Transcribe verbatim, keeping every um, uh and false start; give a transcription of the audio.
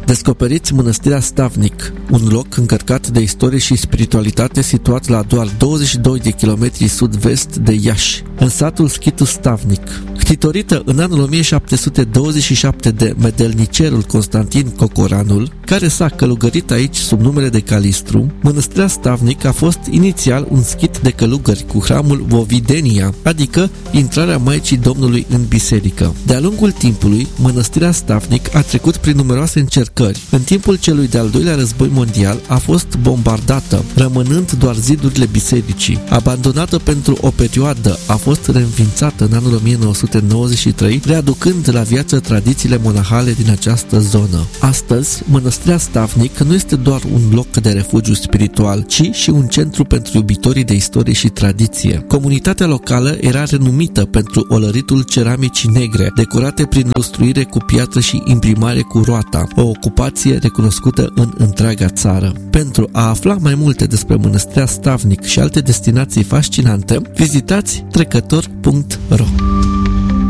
Descoperiți Mănăstirea Stavnic, un loc încărcat de istorie și spiritualitate situat la doar douăzeci și doi de kilometri sud-vest de Iași, în satul Schitu Stavnic. Ctitorită în anul o mie șapte sute douăzeci și șapte de medelnicerul Constantin Cocoranul, care s-a călugărit aici sub numele de Calistru, Mănăstirea Stavnic a fost inițial un schit de călugări cu hramul Vovidenia, adică intrarea Maicii Domnului în biserică. De-a lungul timpului, Mănăstirea Stavnic a trecut prin numeroase încercări. În timpul celui de-al doilea război mondial a fost bombardată, rămânând doar zidurile bisericii. Abandonată pentru o perioadă, a fost reînființată în anul o mie nouă sute nouăzeci și trei, readucând la viață tradițiile monahale din această zonă. Astăzi, Mănăstirea Stavnic nu este doar un loc de refugiu spiritual, ci și un centru pentru iubitorii de istorie și tradiție. Comunitatea locală era renumită pentru olăritul ceramicii negre, decorate prin lustruire cu piatră și imprimare cu roata, o ocupație recunoscută în întreaga țară. Pentru a afla mai multe despre Mănăstirea Stavnic și alte destinații fascinante, vizitați trecător punct ro.